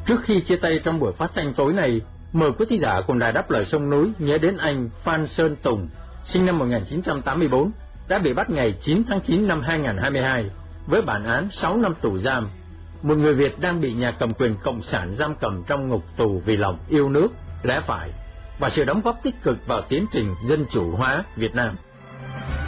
Trước khi chia tay trong buổi phát thanh tối nay, mời quý thính giả cùng Đài Đáp Lời Sông Núi nhớ đến anh Phan Sơn Tùng, sinh năm 1984, đã bị bắt ngày 9 tháng 9 năm 2022 với bản án 6 năm tù giam. Một người Việt đang bị nhà cầm quyền cộng sản giam cầm trong ngục tù vì lòng yêu nước, lẽ phải và sự đóng góp tích cực vào tiến trình dân chủ hóa Việt Nam.